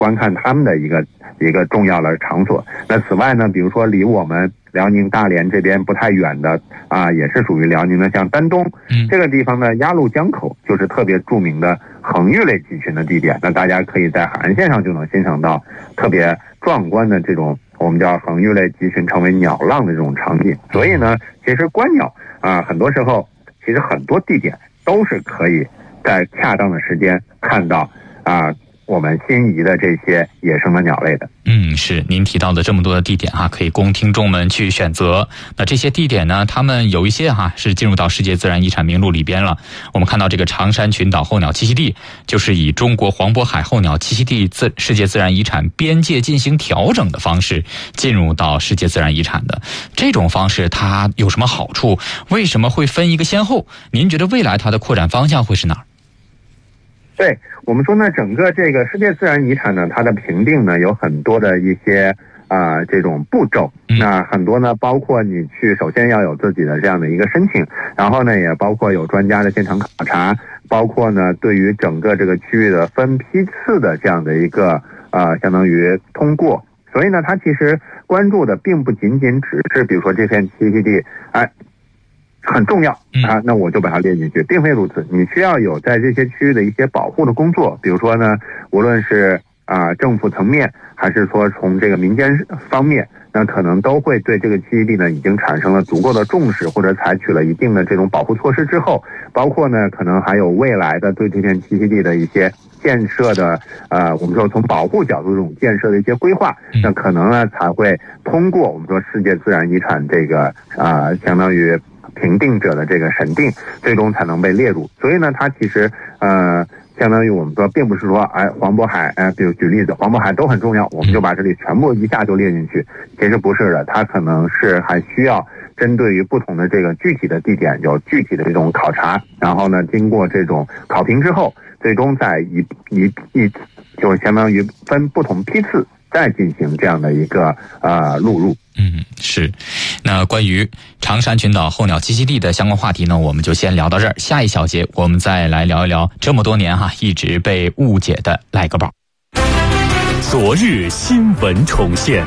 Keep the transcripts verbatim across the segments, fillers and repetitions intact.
观看它们的一个一个重要的场所。那此外呢，比如说离我们辽宁大连这边不太远的啊，也是属于辽宁的，像丹东、嗯、这个地方呢，鸭绿江口就是特别著名的恒玉类鸡群的地点。那大家可以在海岸线上就能欣赏到特别壮观的这种我们叫恒玉类鸡群成为鸟浪的这种场景。所以呢，其实观鸟啊，很多时候其实很多地点都是可以在恰当的时间看到啊我们心仪的这些野生的鸟类的。 嗯，是您提到的这么多的地点哈、啊，可以供听众们去选择。那这些地点呢，他们有一些哈、啊、是进入到世界自然遗产名录里边了。我们看到这个长山群岛候鸟栖息地，就是以中国黄渤海候鸟栖息地自世界自然遗产边界进行调整的方式进入到世界自然遗产的。这种方式它有什么好处？为什么会分一个先后？您觉得未来它的扩展方向会是哪儿？ 对，我们说呢，整个这个世界自然遗产呢，它的评定呢有很多的一些啊、呃、这种步骤。那很多呢，包括你去首先要有自己的这样的一个申请，然后呢也包括有专家的现场考察，包括呢对于整个这个区域的分批次的这样的一个呃相当于通过。所以呢，它其实关注的并不仅仅只是比如说这片栖息地，哎。很重要啊，那我就把它列进去，并非如此。你需要有在这些区域的一些保护的工作，比如说呢，无论是啊政府层面，还是说从这个民间方面，那可能都会对这个栖息地呢已经产生了足够的重视，或者采取了一定的这种保护措施之后，包括呢可能还有未来的对这片栖息地的一些建设的呃，我们说从保护角度这种建设的一些规划，那可能呢才会通过我们说世界自然遗产这个啊、呃，相当于评定者的这个审定，最终才能被列入。所以呢，它其实呃，相当于我们说，并不是说哎黄渤海哎，比如举例子，黄渤海都很重要，我们就把这里全部一下就列进去。其实不是的，它可能是还需要针对于不同的这个具体的地点有具体的这种考察，然后呢，经过这种考评之后，最终再一一一就相当于分不同批次再进行这样的一个呃录入。 嗯，是。那关于长山群岛候鸟栖息地的相关话题呢，我们就先聊到这儿。下一小节我们再来聊一聊这么多年哈一直被误解的赖个宝。 昨日新闻重现。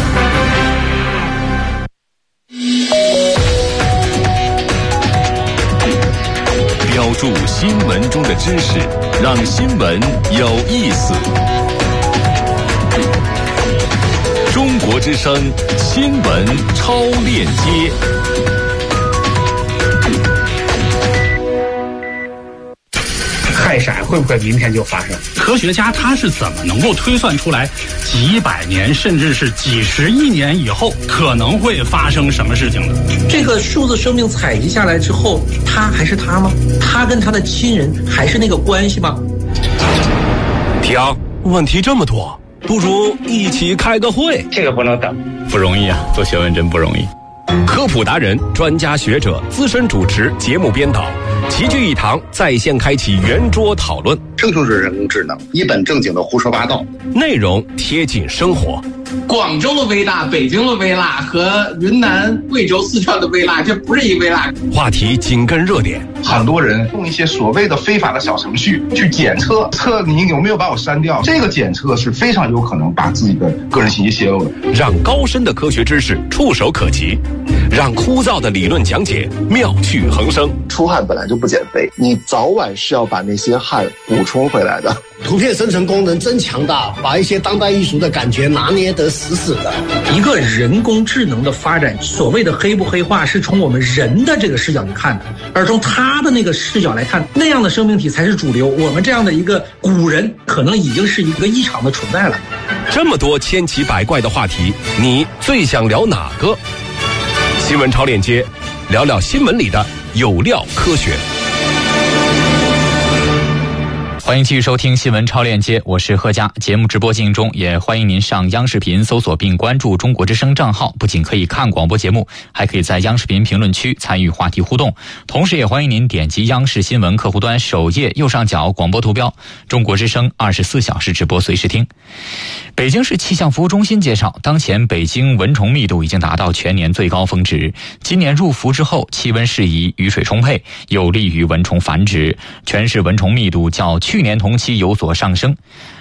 标注新闻中的知识，让新闻有意思。中国之声新闻超链接。 氦闪会不会明天就发生？科学家他是怎么能够推算出来几百年甚至是几十亿年以后可能会发生什么事情的？ 这个数字生命采集下来之后，他还是他吗？他跟他的亲人还是那个关系吗？ 停，问题这么多，不如一起开个会。 这个不能等， 不容易啊，做学问真不容易。 科普达人、专家学者、资深主持、节目编导齐聚一堂，在线开启圆桌讨论。 这就是人工智能，一本正经的胡说八道， 内容贴近生活。 广州的微辣、北京的微辣和云南、贵州、四川的微辣，这不是一微辣。 话题紧跟热点， 很多人用一些所谓的非法的小程序去检测，测你有没有把我删掉。这个检测是非常有可能把自己的个人信息泄露的。 让高深的科学知识触手可及，让枯燥的理论讲解妙趣横生。 出汗本来就不减肥，你早晚是要把那些汗补充回来的。 图片生成功能真强大，把一些当代艺术的感觉拿捏得死死的。 一个人工智能的发展，所谓的黑不黑化是从我们人的这个视角去看的，而从他的那个视角来看，那样的生命体才是主流。我们这样的一个古人可能已经是一个异常的存在了。 这么多千奇百怪的话题，你最想聊哪个？新闻超链接，聊聊新闻里的有料科学。 欢迎继续收听新闻超链接，我是贺佳。节目直播进行中，也欢迎您上央视频搜索并关注中国之声账号，不仅可以看广播节目，还可以在央视频评论区参与话题互动。同时也欢迎您点击央视新闻客户端首页右上角广播图标，中国之声二十四小时直播随时听。北京市气象服务中心介绍，当前北京蚊虫密度已经达到全年最高峰值，今年入伏之后气温适宜，雨水充沛，有利于蚊虫繁殖，全市蚊虫密度较去年同期有所上升。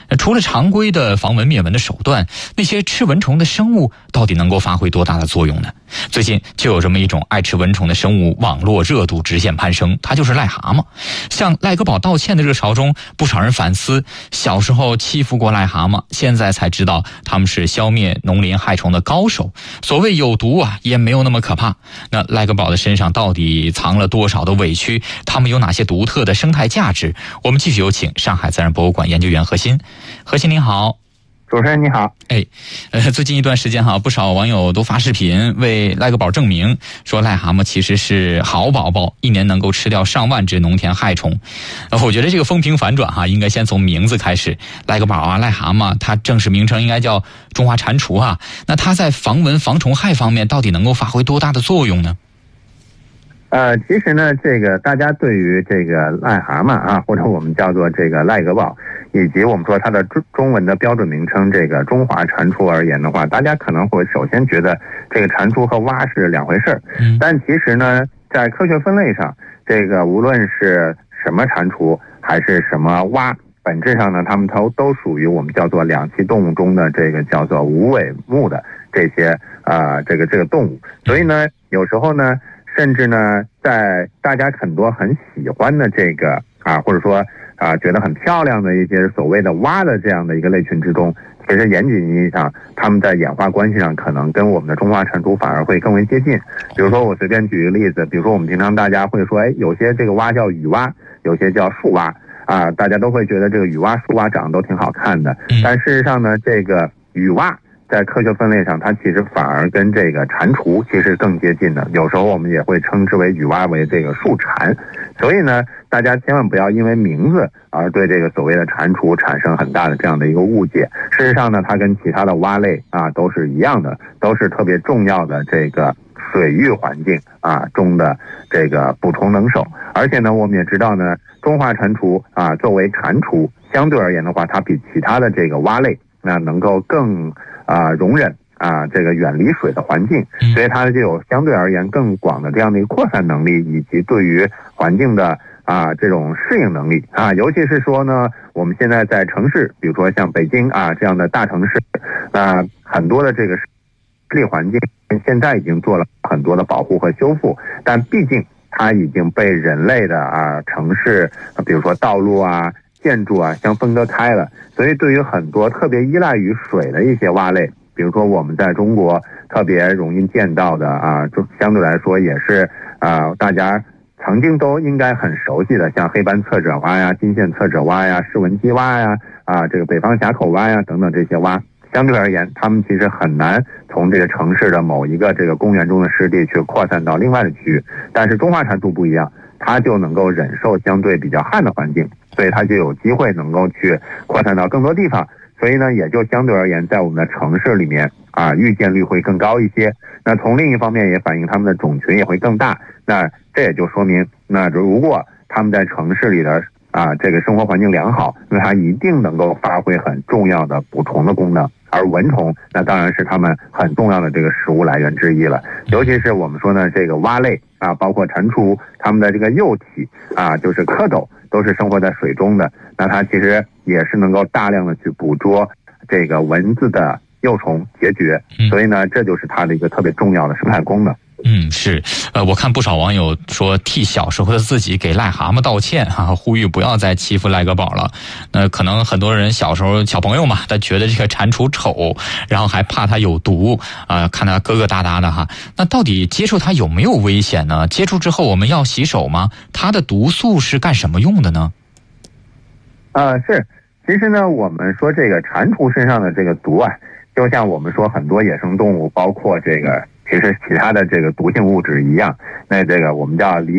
除了常规的防蚊灭蚊的手段，那些吃蚊虫的生物到底能够发挥多大的作用呢？最近就有这么一种爱吃蚊虫的生物，网络热度直线攀升，它就是癞蛤蟆。向赖格宝道歉的热潮中，不少人反思，小时候欺负过癞蛤蟆，现在才知道他们是消灭农林害虫的高手。所谓有毒啊，也没有那么可怕。那赖格宝的身上到底藏了多少的委屈？他们有哪些独特的生态价值？我们继续有请上海自然博物馆研究员何鑫。何鑫您好。 主持人你好。 哎，呃，最近一段时间哈，不少网友都发视频为赖格宝证明，说癞蛤蟆其实是好宝宝，一年能够吃掉上万只农田害虫。呃，我觉得这个风评反转哈，应该先从名字开始。赖格宝啊，癞蛤蟆，它正式名称应该叫中华蟾蜍啊。那它在防蚊防虫害方面到底能够发挥多大的作用呢？ 呃，其实呢，这个大家对于这个癞蛤蟆啊，或者我们叫做这个赖格宝，以及我们说它的中中文的标准名称这个中华蟾蜍而言的话，大家可能会首先觉得这个蟾蜍和蛙是两回事儿。嗯。但其实呢，在科学分类上，这个无论是什么蟾蜍还是什么蛙，本质上呢，它们都都属于我们叫做两栖动物中的这个叫做无尾目的这些啊、呃、这个这个动物。所以呢，有时候呢。甚至呢，在大家很多很喜欢的这个啊，或者说啊，觉得很漂亮的一些所谓的蛙的这样的一个类群之中，其实严谨意义上，它们在演化关系上可能跟我们的中华蟾蜍反而会更为接近。比如说，我随便举一个例子，比如说我们平常大家会说，哎，有些这个蛙叫雨蛙，有些叫树蛙啊，大家都会觉得这个雨蛙、树蛙长得都挺好看的，但事实上呢，这个雨蛙在科学分类上，它其实反而跟这个蟾蜍其实更接近的。有时候我们也会称之为雨蛙为这个树蟾。所以呢，大家千万不要因为名字而对这个所谓的蟾蜍产生很大的这样的一个误解。事实上呢，它跟其他的蛙类啊都是一样的，都是特别重要的这个水域环境啊中的这个捕虫能手。而且呢，我们也知道呢，中华蟾蜍啊作为蟾蜍，相对而言的话，它比其他的这个蛙类那能够更啊，容忍啊，这个远离水的环境，所以它就有相对而言更广的这样的一个扩散能力，以及对于环境的啊这种适应能力啊。尤其是说呢，我们现在在城市，比如说像北京啊这样的大城市，那很多的这个湿地环境现在已经做了很多的保护和修复，但毕竟它已经被人类的啊城市，比如说道路啊、建筑啊相分割开了，所以对于很多特别依赖于水的一些蛙类，比如说我们在中国特别容易见到的啊，就相对来说也是啊大家曾经都应该很熟悉的，像黑斑侧褶蛙呀、金线侧褶蛙呀、矢纹鸡蛙呀、啊这个北方峡口蛙呀等等这些蛙，相对而言，它们其实很难从这个城市的某一个这个公园中的湿地去扩散到另外的区域，但是中华蟾蜍不一样。它就能够忍受相对比较旱的环境，所以它就有机会能够去扩散到更多地方，所以呢，也就相对而言，在我们的城市里面啊，遇见率会更高一些。那从另一方面也反映它们的种群也会更大。那这也就说明，那如果它们在城市里的啊这个生活环境良好，那它一定能够发挥很重要的捕虫的功能。而蚊虫那当然是它们很重要的这个食物来源之一了，尤其是我们说呢，这个蛙类啊，包括蟾蜍，它们的这个幼体啊，就是蝌蚪，都是生活在水中的。那它其实也是能够大量的去捕捉这个蚊子的幼虫孑孓，所以呢，这就是它的一个特别重要的生态功能。 嗯，是，呃，我看不少网友说替小时候的自己给癞蛤蟆道歉哈、啊，呼吁不要再欺负赖格宝了。那可能很多人小时候小朋友嘛，他觉得这个蟾蜍丑，然后还怕它有毒啊、呃，看它疙疙瘩瘩的哈。那到底接触它有没有危险呢？接触之后我们要洗手吗？它的毒素是干什么用的呢？ 呃，是，其实呢，我们说这个蟾蜍身上的这个毒啊，就像我们说很多野生动物，包括这个。其实其他的这个毒性物质一样，那这个我们叫离